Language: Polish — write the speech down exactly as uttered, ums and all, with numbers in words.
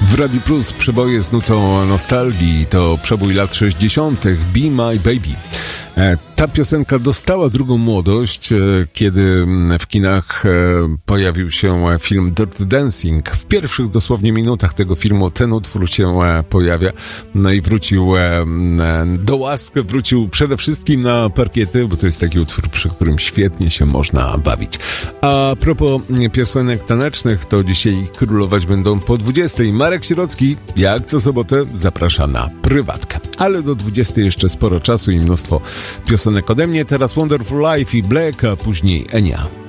W Radiu Plus przeboje z nutą nostalgii to przebój lat sześćdziesiątych Be My Baby. Ta piosenka dostała drugą młodość, kiedy w kinach pojawił się film Dirty Dancing. W pierwszych dosłownie minutach tego filmu ten utwór się pojawia. No i wrócił do łask, wrócił przede wszystkim na parkiety, bo to jest taki utwór, przy którym świetnie się można bawić. A propos piosenek tanecznych, to dzisiaj królować będą po dwudziestej. Marek Sierocki, jak co sobotę, zaprasza na prywatkę. Ale do dwudziestej jeszcze sporo czasu i mnóstwo piosenek ode mnie. Teraz Wonderful Life i Black, a później Enia.